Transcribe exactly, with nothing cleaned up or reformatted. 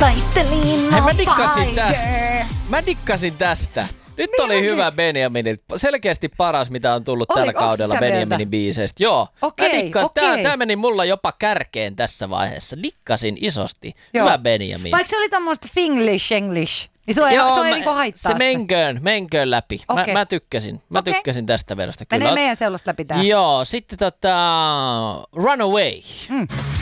Taistelin Hei, on mä dikkasin fire. tästä. Mä dikkasin tästä. Nyt Niin oli mäkin. hyvä Benjaminilta. Selkeästi paras, mitä on tullut Oli, tällä onks kaudella sitä Benjaminin mieltä? biiseistä. Joo. Okei, Mä dikkasin. okei. Tää, tää meni mulla jopa kärkeen tässä vaiheessa. Dikkasin isosti. Joo. Hyvä Benjamin. Vaikka se oli tämmöistä Finglish, English, niin se, Joo, se on mä- niinku haittaa se menköön, menköön läpi. Okei. Mä, mä tykkäsin. Mä Okei. tykkäsin tästä vedosta. Menee Kyllä. meidän seulasta läpi tää. Joo, sitten tota Runaway. Mm.